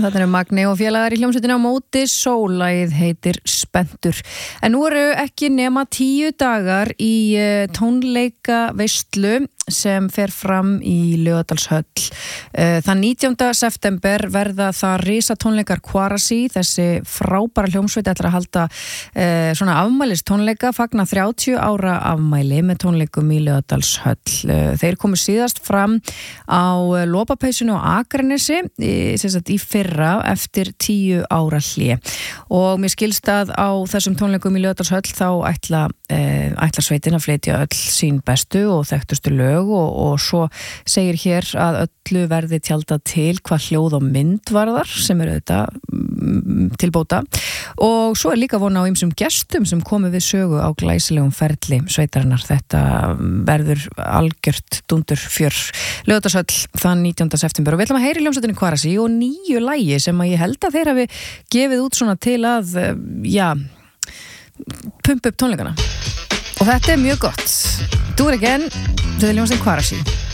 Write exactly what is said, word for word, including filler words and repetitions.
þetta eru Magni og félagar í hljómsveitinni á móti sól, lagið heitir Spenntur. En nú eru ekki nema tíu dagar í tónleika veislu sem fer fram í Laugardalshöll. Þann nítjánda september verða það risatónleikar Kvarasi, þessi frábæra hljómsveit ætlar að halda eh, svona afmælis tónleika, fagna þrjátíu ára afmæli með tónleikum í Laugardalshöll. Þeir komu síðast fram á Lopapeysinu á Akranesi í, sem sagt, í fyrra eftir tíu ára hlé. Og mér skilst að á þessum tónleikum í Laugardalshöll þá ætla, eh, ætla sveitin að flytja öll sín bestu og þekktustu lög og, og svo segir hér að öllu verði tjaldað til hvað hljóð og mynd varðar sem eru þetta til bóta og svo er líka von á ýmsum gestum sem komu við sögu á glæsilegum ferli sveitarinnar. Þetta verður algjört dundur fjör. Laugardalshöll þann nítjánda september og við ætlum að heyra í hljómsveitinni Kvarasi og nýju lagi sem að ég held að þeir hafi gefið út svona til að já, pumpa upp tónleikana og þetta er mjög gott. Do it again, þetta er hljómsveitin Kvarasi.